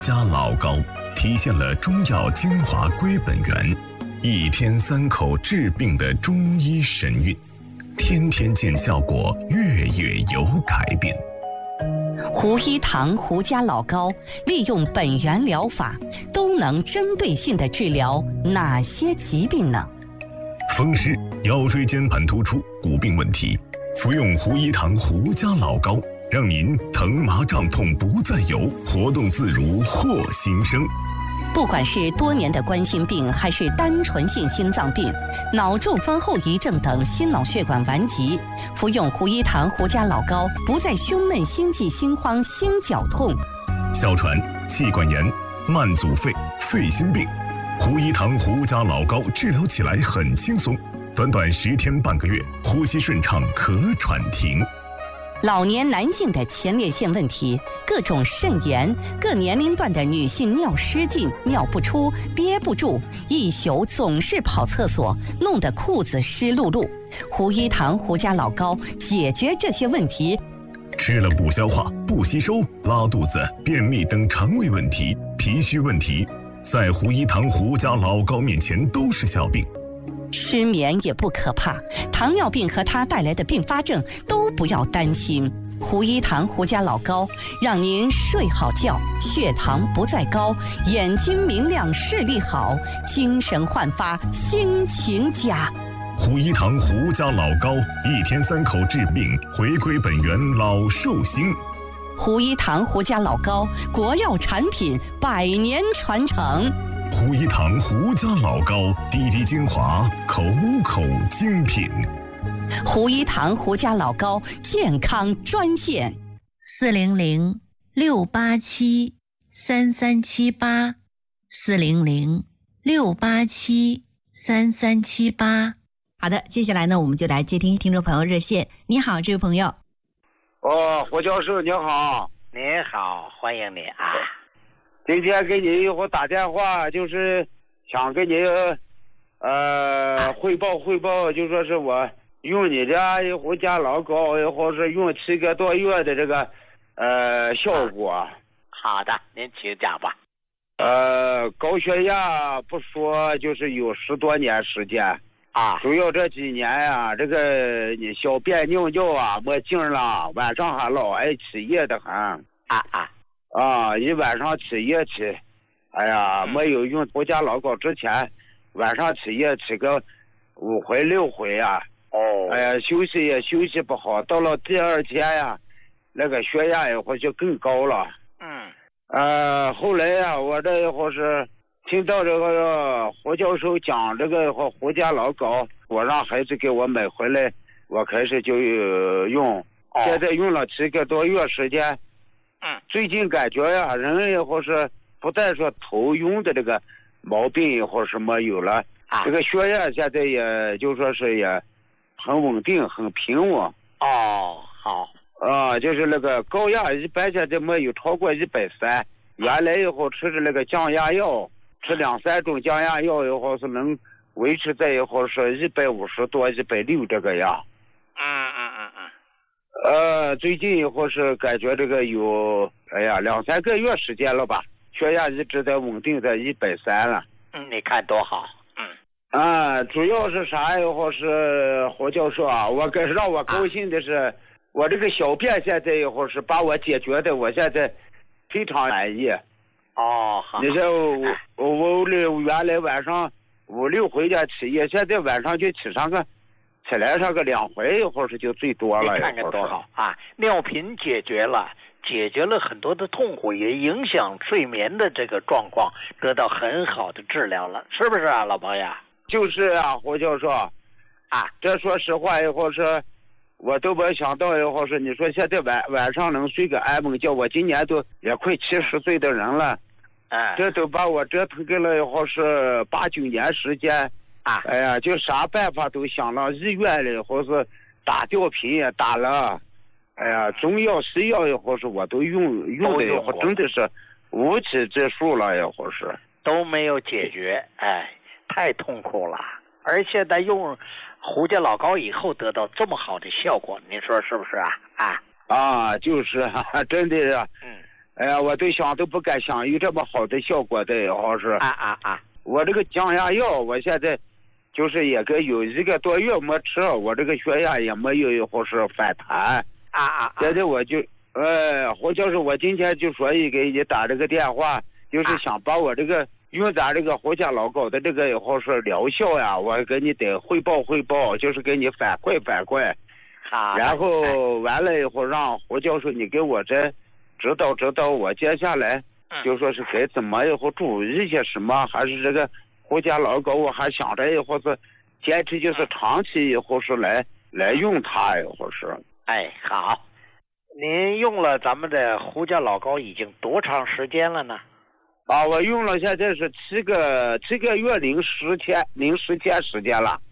加老膏体现了中药精华归本源，一天3口治病的中医神韵，天天见效果，月月有改变。 胡一堂胡家老膏利用本源疗法，都能针对性地治疗哪些疾病呢？ 风湿、腰椎间盘突出、骨病问题，服用胡一堂胡家老膏，让您疼麻胀痛不再有，活动自如获新生。 不管是多年的冠心病，还是单纯性心脏病、脑中风后遗症等心脑血管顽疾，服用胡一堂胡家老膏，不再胸闷、心悸、心慌、心绞痛。 哮喘、气管炎、慢阻肺、肺心病，胡一堂胡家老膏治疗起来很轻松，短短10天半个月，呼吸顺畅，可喘停。 老年男性的前列腺问题，各种肾炎，各年龄段的女性尿失禁、尿不出、憋不住，一宿总是跑厕所，弄得裤子湿漉漉。胡一堂胡家老膏解决这些问题。 吃了不消化、不吸收、拉肚子、便秘等肠胃问题、脾虚问题，在胡一堂胡家老膏面前都是小病。 失眠也不可怕，糖尿病和它带来的并发症都不要担心。胡一堂胡家老膏让您睡好觉，血糖不再高，眼睛明亮，视力好，精神焕发，心情佳。 胡一堂胡家老膏，1天3口治病，回归本源，老寿星。 胡一堂胡家老膏，国药产品，100年传承。 胡一堂胡家老膏，滴滴精华，口口精品。 胡一堂胡家老膏健康专线 400-687-3378，400-687-3378。好的，接下来呢，我们就来接听听众朋友热线。你好，这位朋友。 胡教授你好。 你好，欢迎你啊。 今天给你一会儿打电话，就是想跟你汇报，就说是我用你家胡家老膏，或是用7个多月的这个效果。 好的，您请讲吧。 高血压不说，就是有10多年时间啊， 主要这几年呀，这个你小便尿尿啊没劲了，晚上还老爱起夜的很一晚上起夜起，哎呀，没有用胡家老膏之前，晚上起夜起个5回6回啊。哎呀，休息也休息不好，到了第2天呀，那个血压也会就更高了。后来呀，我这一会儿是听到这个胡教授讲这个胡家老膏，我让孩子给我买回来，我开始就用，现在用了7个多月时间。最近感觉呀，人也或是不但说头晕的这个毛病也或是没有了，这个血压现在也就说是也很稳定，很平稳。 好。 就是那个高压一般现在没有超过130，原来以后吃的那个降压药，吃2-3种降压药以后是能维持在以后是150多、160这个样。最近以后是感觉这个有2-3个月时间了吧，血压一直在稳定在130了。 你看多好。 主要是啥以后是胡教授啊，让我高兴的是，我这个小便现在以后是把我解决的，我现在非常满意。 好。 你说我原来晚上5、6回家起夜，现在晚上就起来上个2回，一会儿是就最多了。 你看看多好啊！尿频解决了很多的痛苦，也影响睡眠的这个状况，得到很好的治疗了，是不是啊，老朋友？ 就是啊，胡教授这说实话以后是我都没想到以后是你说现在晚上能睡个安稳觉，我今年都也快70岁的人了，这都把我折腾给了以后是8、9年时间。哎呀，就啥办法都想了，医院里或是打吊瓶也打了，哎呀，中药西药也或是我都用的以后真的是无济之数了，也或是都没有解决，太痛苦了。而现在用胡家老膏以后得到这么好的效果，您说是不是啊？ 就是真的是， 哎呀，我都想都不敢想有这么好的效果的，好是。我这个降压药，我现在就是也个有1个多月没吃，我这个血压也没有或是反弹。现在我就，或者是我今天就说给你打这个电话，就是想把我这个用咱这个胡家老高的这个或是疗效呀，我给你得汇报，就是给你反馈。 好。 然后完了以后让胡教授你给我这指导我接下来就说是该怎么以后注意一些什么，还是这个胡家老高我还想着以后是坚持就是长期以后是来用它以后是。 好。您用了咱们的胡家老高已经多长时间了呢？ 我用了现在是7个月零10天时间了。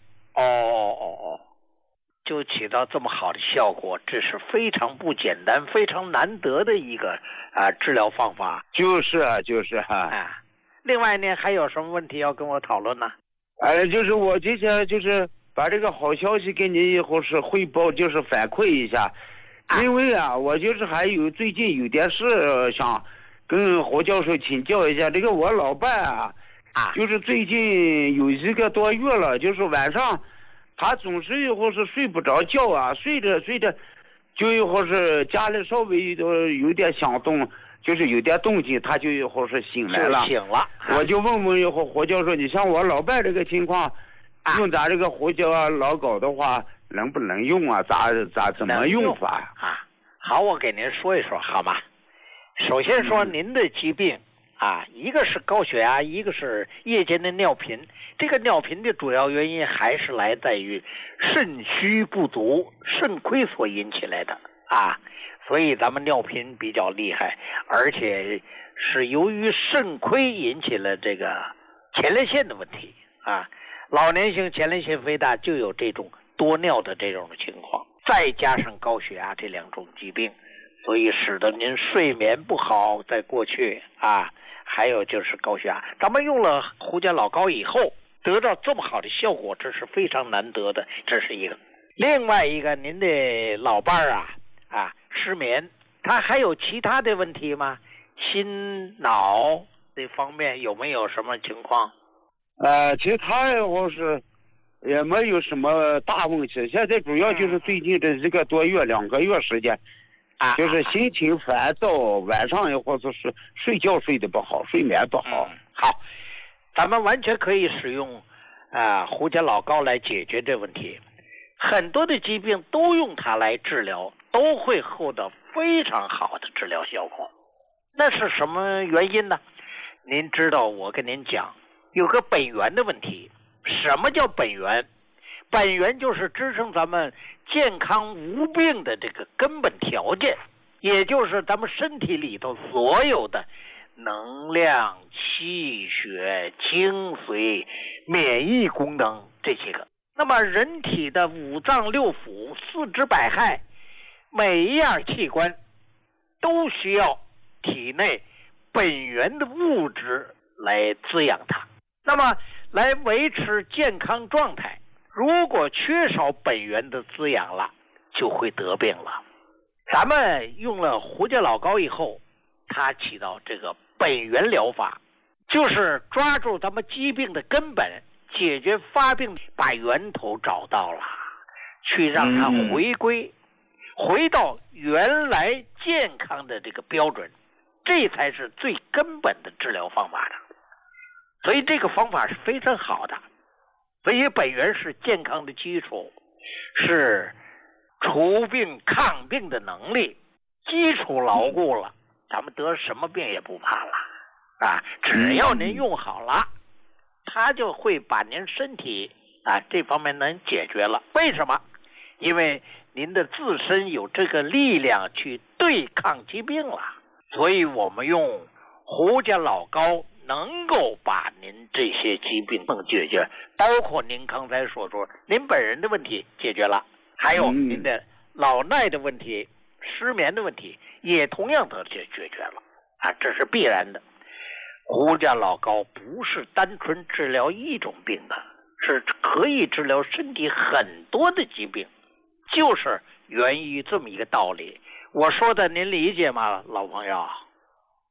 就起到这么好的效果，这是非常不简单、非常难得的一个治疗方法。 就是另外呢，还有什么问题要跟我讨论呢？ 就是我今天就是把这个好消息给你以后是汇报，就是反馈一下。因为我就是还有最近有点事想跟胡教授请教一下。这个我老伴就是最近有1个多月了，就是晚上他总是以后是睡不着觉睡着就以后是家里稍微有点响动，就是有点动静，他就以后是醒来了。我就问以后胡教授，你像我老伴这个情况，用咱这个胡家老高的话能不能用怎么用法好，我给您说一说好吗？首先说您的疾病一个是高血压，一个是夜间的尿频。这个尿频的主要原因还是来自于肾虚不足、肾亏所引起来的所以咱们尿频比较厉害，而且是由于肾亏引起了这个前列腺的问题老年性前列腺肥大就有这种多尿的这种情况，再加上高血压这2种疾病，所以使得您睡眠不好，在过去还有就是高血压。咱们用了胡家老高以后得到这么好的效果，这是非常难得的，这是一个。另外一个，您的老伴失眠，他还有其他的问题吗？心脑这方面有没有什么情况？ 其他或是也没有什么大问题，现在主要就是最近这1个多月2个月时间就是心情烦躁，晚上或者是睡觉睡得不好，睡眠不好。 好，咱们完全可以使用胡家老高来解决这问题。很多的疾病都用它来治疗，都会获得非常好的治疗效果。那是什么原因呢？您知道，我跟您讲，有个本源的问题。什么叫本源？本源就是支撑咱们健康无病的这个根本条件，也就是咱们身体里头所有的能量、气血、精髓、免疫功能这些个。那么人体的5脏6腑、4肢百骸，每一样器官都需要体内本源的物质来滋养它。那么来维持健康状态，如果缺少本源的滋养了，就会得病了。咱们用了胡家老高以后，它起到这个本源疗法，就是抓住咱们疾病的根本，解决发病，把源头找到了，去让它回到原来健康的这个标准，这才是最根本的治疗方法的。所以这个方法是非常好的。所以本源是健康的基础，是除病抗病的能力，基础牢固了，咱们得什么病也不怕了只要您用好了，它就会把您身体这方面能解决了。为什么？因为您的自身有这个力量去对抗疾病了。所以我们用胡家老高能够把您这些疾病能解决，包括您刚才所说您本人的问题解决了，还有您的老耐的问题、失眠的问题也同样得解决了这是必然的。胡家老高不是单纯治疗一种病的，是可以治疗身体很多的疾病，就是源于这么一个道理。我说的您理解吗，老朋友？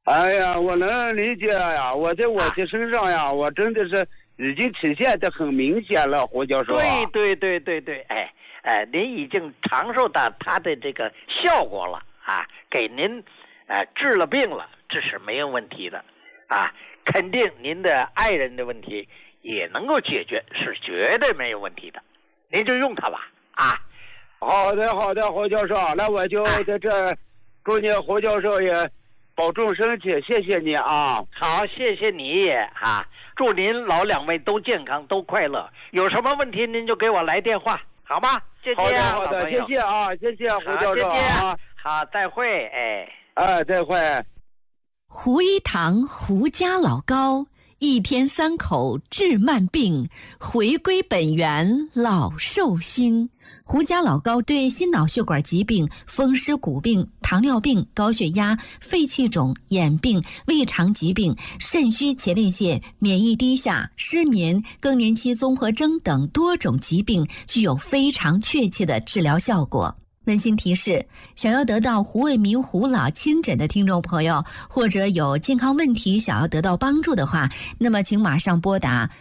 哎呀，我能理解呀，我在我的身上呀，我真的是已经体现得很明显了，胡教授。 对，您已经尝受到它的这个效果了啊，给您治了病了，这是没有问题的啊，肯定您的爱人的问题也能够解决，是绝对没有问题的，您就用它吧啊。 好的，胡教授，那我就在这祝你胡教授也保重身体，谢谢你啊。 好，谢谢你也啊，祝您老两位都健康都快乐，有什么问题您就给我来电话好吗？谢谢啊， 好的，谢谢啊，谢谢胡教授啊。 好，再会， 再会。 胡一堂胡家老高，一天3口治慢病，回归本源老寿星。胡家老高对心脑血管疾病、风湿骨病、糖尿病、高血压、肺气肿、眼病、胃肠疾病、肾虚前列腺、免疫低下、失眠、更年期综合征等多种疾病具有非常确切的治疗效果。温馨提示：想要得到胡卫民胡老亲诊的听众朋友，或者有健康问题想要得到帮助的话，那么请马上拨打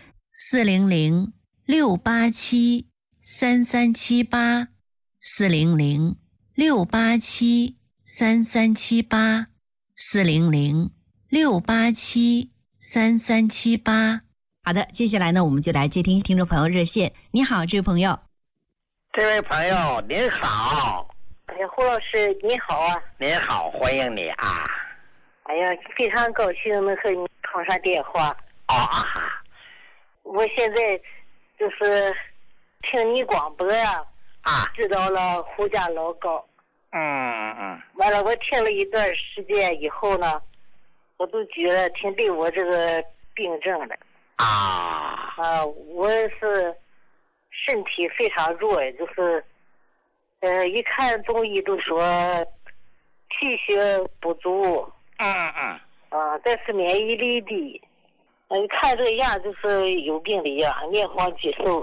400-687-3378 400-687-3378 400-687-3378。好的，接下来呢，我们就来接听众朋友热线。你好，这位朋友。 这位朋友您好。 哎呀，胡老师你好啊。 您好，欢迎你啊。 哎呀，非常高兴能和你通上电话。我现在就是听你广播呀，知道了胡家老高。完了，我听了一段时间以后呢，我都觉得挺对我这个病症的。我是身体非常弱，就是一看中医都说气血不足，但是免疫力低，一看这个样就是有病的样，面黄肌瘦。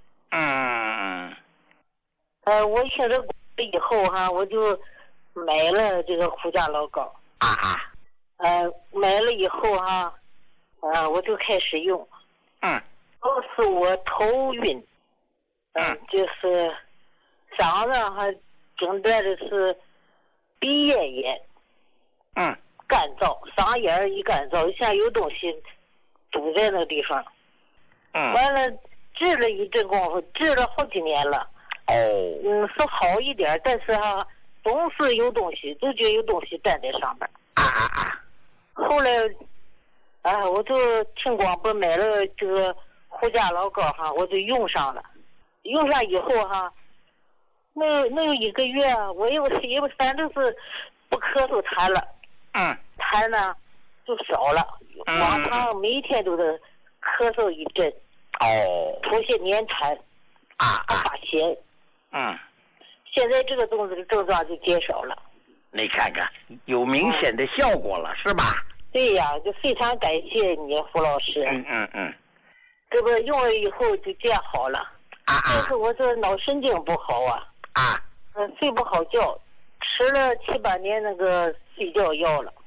我听这以后我就买了这个胡家老高。买了以后我就开始用。都是我头晕，就是嗓子诊断的是鼻咽炎，干燥，嗓眼一干燥，像有东西堵在那个地方。完了治了一阵功夫，治了好几年了。说好一点，但是总是有东西，都觉得有东西站在上面。后来我就听广播买了这个胡家老高我就用上了。用上以后能有1个月，我因为反正是不咳嗽痰了。痰呢就少了，往常每天都得咳嗽一阵。出些粘痰。发咸。现在这个症状就减少了。 你看看，有明显的效果了，是吧？ 对呀，就非常感谢你，胡老师。这个用了以后就这样好了。但是我这脑神经不好睡不好觉，吃了7、8年那个睡觉药了。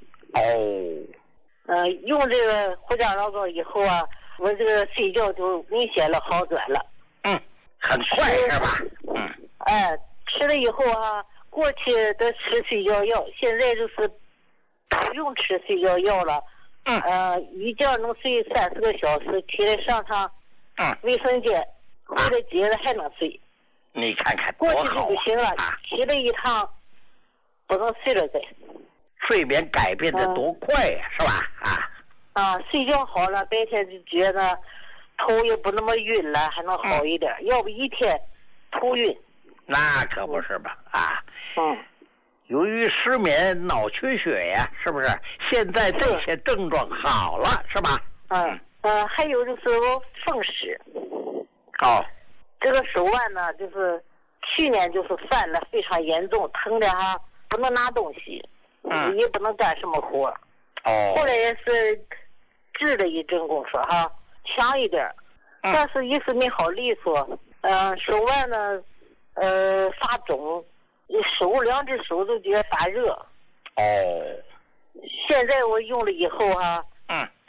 用这个胡家老高以后我这个睡觉就明显了好转了。 很快是吧？ 吃了以后过去的吃睡觉药，现在就是不用吃睡觉药了。一觉能睡30个小时，起来上趟卫生间，回来接着还能睡。 你看看过去就不行了，起来一趟不能睡了再。 睡眠改变的多快呀，是吧？ 睡觉好了，白天就觉得头也不那么晕了，还能好一点。要不一天头晕。 那可不是吧？由于失眠、脑缺血呀，是不是？现在这些症状好了，是吧？ 还有就是我风湿。这个手腕呢，就是去年就是犯了非常严重，疼的不能拿东西，也不能干什么活。后来也是治了一阵功夫强一点，但是一直没好利索。手腕呢发肿，2只手都觉得发热。 现在我用了以后哈，